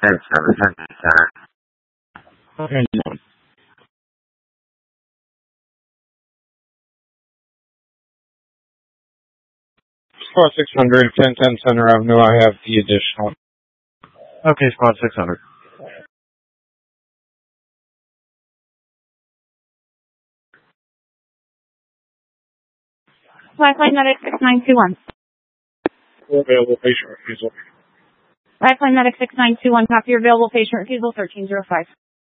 Center. Okay. Spot 600, 1010 Center Avenue. I have the additional. Okay, spot 600. Lifeline Medic 6921. Available patient refusal. Lifeline Medic 6921. Copy your available patient refusal 1305.